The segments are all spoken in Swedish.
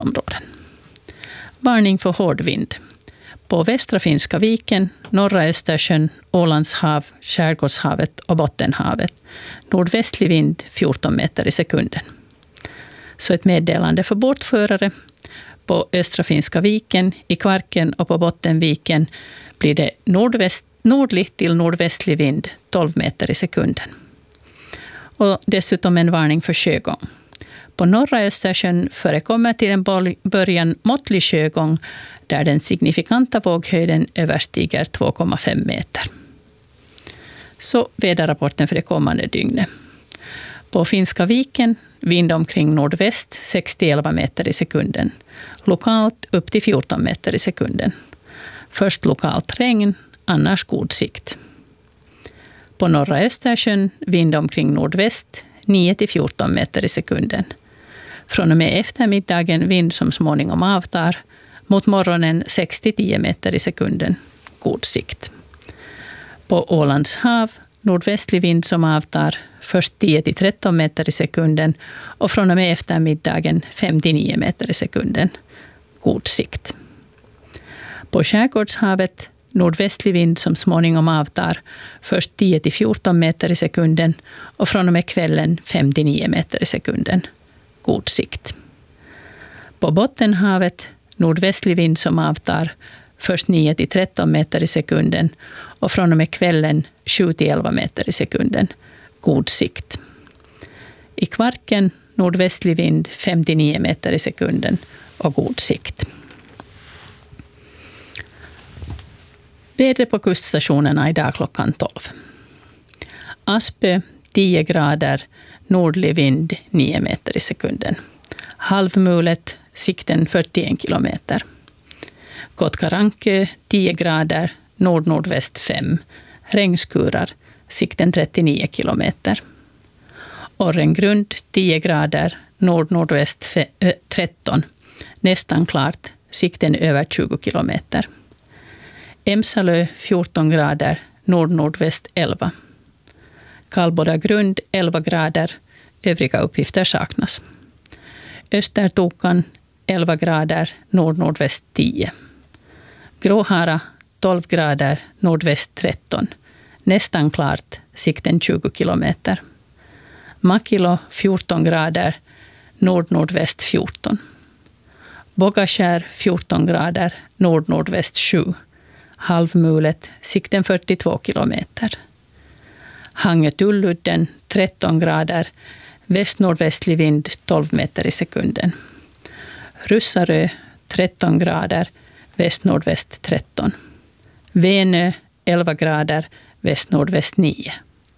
områden. Varning för hård vind. På västra Finska viken, norra Östersjön, Ålands hav, Skärgårdshavet och Bottenhavet. Nordvästlig vind 14 meter i sekunden. Så ett meddelande för båtförare. På östra Finska viken, i Kvarken och på Bottenviken blir det nordlig till nordvästlig vind 12 meter i sekunden. Och dessutom en varning för sjögång. På norra Östersjön förekommer till en början måttlig sjögång där den signifikanta våghöjden överstiger 2,5 meter. Så väderrapporten för det kommande dygnet. På Finska viken vind omkring nordväst 6-11 meter i sekunden. Lokalt upp till 14 meter i sekunden. Först lokalt regn, annars god sikt. På norra Östersjön vind omkring nordväst 9-14 meter i sekunden. Från och med eftermiddagen vind som småningom avtar. Mot morgonen 6-10 meter i sekunden. God sikt. På Ålands hav nordvästlig vind som avtar. Först 10-13 meter i sekunden. Och från och med eftermiddagen 5-9 meter i sekunden. God sikt. På Skärgårdshavet nordvästlig vind som småningom avtar. Först 10-14 meter i sekunden. Och från och med kvällen 5-9 meter i sekunden. God sikt. På Bottenhavet nordvästlig vind som avtar. Först 9-13 meter i sekunden. Och från och med kvällen 7-11 meter i sekunden. God sikt. I Kvarken nordvästlig vind 5-9 meter i sekunden och god sikt. Vädret på kuststationerna idag klockan 12. Aspö 10 grader, nordlig vind 9 meter i sekunden. Halvmulet, sikten 41 kilometer. Kotkarankö 10 grader, nordnordväst 5. Regnskurar, sikten 39 kilometer. Orrengrund 10 grader, nordnordväst 13. Nästan klart, sikten över 20 kilometer. Emsalö 14 grader, nordnordväst 11. Kallbodagrund 11 grader, övriga uppgifter saknas. Östertokan 11 grader, nordnordväst 10. Gråhara 12 grader, nordväst 13. Nästan klart, sikten 20 kilometer. Makilo 14 grader, nordnordväst 14. Bogaskär 14 grader, nordnordväst 7. Halvmulet, sikten 42 kilometer. Hangö-Tulludden 13 grader, västnordvästlig vind 12 meter i sekunden. Russarö 13 grader, västnordväst 13. Venö 11 grader, västnordväst 9.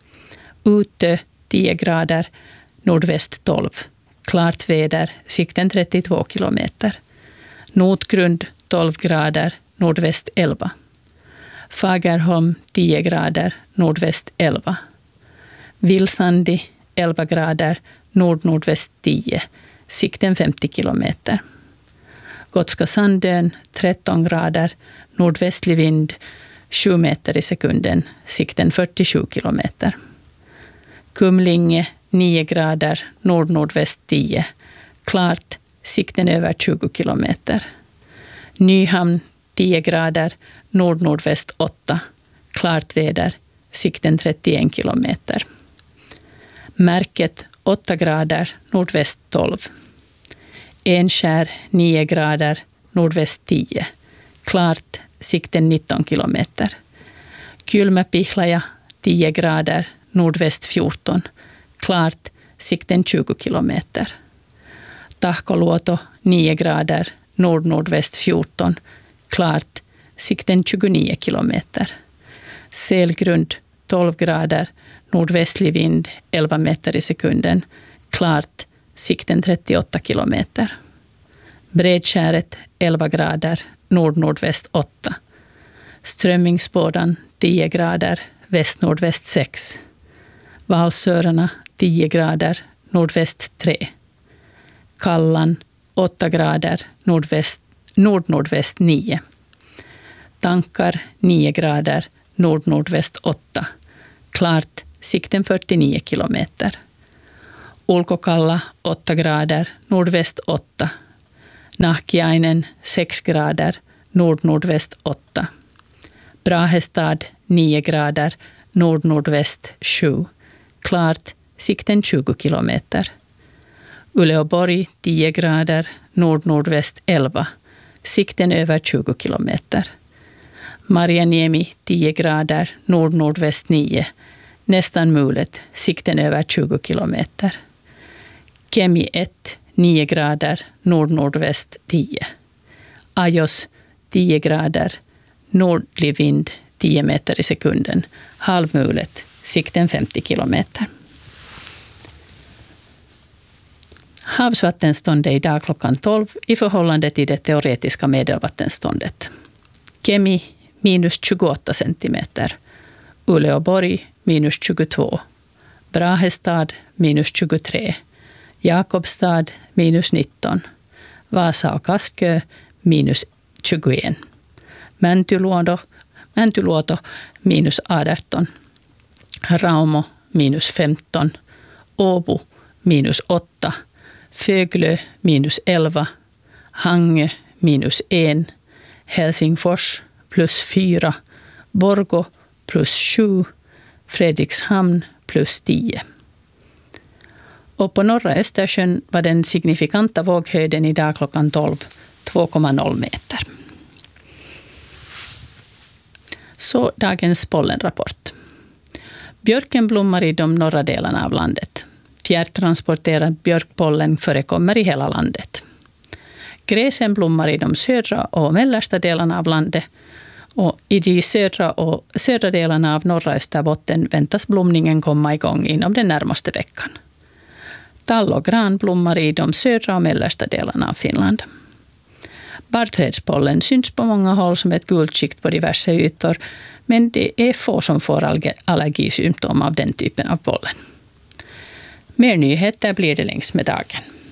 Utö 10 grader, nordväst 12. Klart väder, sikten 32 kilometer. Notgrund 12 grader, nordväst 11. Fagerholm 10 grader, nordväst 11. Vilsandi 11 grader, nordnordväst 10. Sikten 50 kilometer. Gotska Sandön 13 grader, nordvästlig vind 7 meter i sekunden. Sikten 47 kilometer. Kumlinge 9 grader, nordnordväst 10. Klart, sikten över 20 kilometer. Nyhamn 10 grader, nordnordväst 8. Klart väder, sikten 31 kilometer. Märket 8 grader, nordväst 12. Enskär 9 grader, nordväst 10. Klart, sikten 19 kilometer. Kylmäpihlaja 10 grader, nordväst 14. Klart, sikten 20 kilometer. Tahkoluoto 9 grader, nordnordväst 14. Klart, sikten 29 kilometer. Selgrund 12 grader, nordvästlig vind 11 meter i sekunden. Klart, sikten 38 kilometer. Bredskäret 11 grader, nordnordväst 8. Strömmingsbådan 10 grader, västnordväst 6. Valsörarna 10 grader, nordväst 3. Kallan 8 grader, nordnordväst 9. Tankar 9 grader, nordnordväst 8. Klart, sikten 49 kilometer. Ulkokalla 8 grader, nordväst 8. Nahkiainen 6 grader, nord-nordväst 8. Brahestad 9 grader, nord-nordväst 7. Klart, sikten 20 kilometer. Uleåborg 10 grader, nord-nordväst 11. Sikten över 20 kilometer. Marjaniemi 10 grader, nord-nordväst 9. Nästan mulet, sikten över 20 kilometer. Kemi 1, 9 grader, nord-nordväst 10. Ajos 10 grader, nordlig vind 10 meter i sekunden. Halvmulet, sikten 50 kilometer. Havsvattenståndet idag klockan 12 i förhållande till det teoretiska medelvattenståndet. Kemi minus 28 centimeter. Uleåborg minus 22. Brahestad minus 23. Jakobstad minus 19. Vasa och Kaskö minus 21. Mäntyluoto minus 18. Raumo minus 15. Åbo minus 8. Föglö minus 11. Hangö minus 1. Helsingfors plus 4. Borgå plus 7. Fredrikshamn plus 10. Och på norra Östersjön var den signifikanta våghöjden idag klockan 12 2,0 meter. Så dagens pollenrapport. Björken blommar i de norra delarna av landet. Fjärrtransporterad björkpollen förekommer i hela landet. Gräsen blommar i de södra och mellersta delarna av landet. Och i de södra delarna av norra Österbotten väntas blomningen komma igång inom den närmaste veckan. Tall och gran blommar i de södra och mellersta delarna av Finland. Barrträdspollen syns på många håll som ett gult skikt på diverse ytor, men det är få som får allergisymptom av den typen av pollen. Mer nyheter blir det längs med dagen.